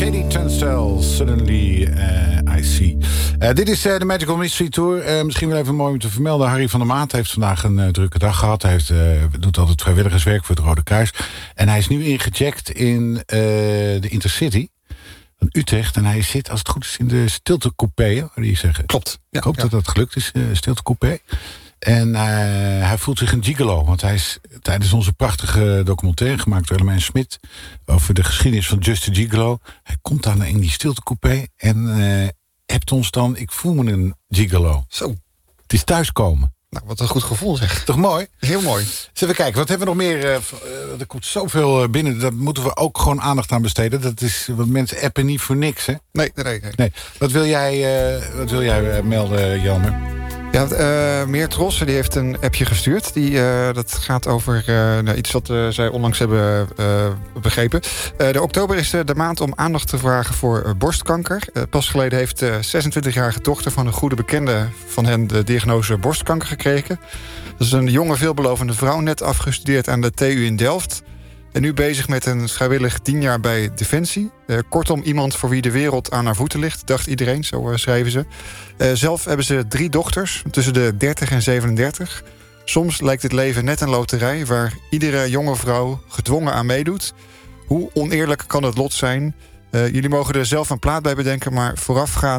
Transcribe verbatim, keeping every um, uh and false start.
Katie Tunstall, Suddenly uh, I See. Uh, dit is uh, de Magical Mystery Tour. Uh, misschien wel even mooi om te vermelden. Harry van der Maat heeft vandaag een uh, drukke dag gehad. Hij heeft, uh, doet altijd vrijwilligerswerk voor het Rode Kruis. En hij is nu ingecheckt in uh, de Intercity van Utrecht. En hij zit, als het goed is, in de stiltecoupé. Hoe je zeggen? Klopt. Ja, Ik hoop ja. dat dat gelukt is, uh, stiltecoupé. En uh, hij voelt zich een gigolo. Want hij is tijdens onze prachtige documentaire gemaakt door Elemijn Smit over de geschiedenis van Just a Gigolo. Hij komt dan in die stiltecoupé en uh, hebt ons dan, ik voel me een gigolo. Zo. Het is thuiskomen. Nou, wat een goed gevoel zeg. Toch mooi? Heel mooi. Zullen we kijken, wat hebben we nog meer? Uh, uh, er komt zoveel uh, binnen, daar moeten we ook gewoon aandacht aan besteden. Dat is, want mensen appen niet voor niks, hè? Nee, nee, nee. Nee. Wat wil jij, uh, wat wil jij uh, melden, Jelmer? Ja, uh, Meert Rossen die heeft een appje gestuurd. Die, uh, dat gaat over uh, nou, iets wat uh, zij onlangs hebben uh, begrepen. Uh, de oktober is uh, de maand om aandacht te vragen voor uh, borstkanker. Uh, pas geleden heeft de uh, zesentwintigjarige dochter van een goede bekende van hen de diagnose borstkanker gekregen. Dat is een jonge, veelbelovende vrouw, net afgestudeerd aan de T U in Delft. En nu bezig met een vrijwillig tien jaar bij Defensie. Uh, kortom, iemand voor wie de wereld aan haar voeten ligt, dacht iedereen, zo uh, schrijven ze. Uh, zelf hebben ze drie dochters, tussen de dertig en zevenendertig. Soms lijkt het leven net een loterij waar iedere jonge vrouw gedwongen aan meedoet. Hoe oneerlijk kan het lot zijn? Uh, jullie mogen er zelf een plaat bij bedenken, maar voorafgaand